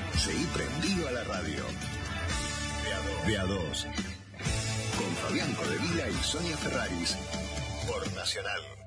Seguí prendido a la radio. De a dos. Con Fabián Codevila y Sonia Ferraris. Por Nacional.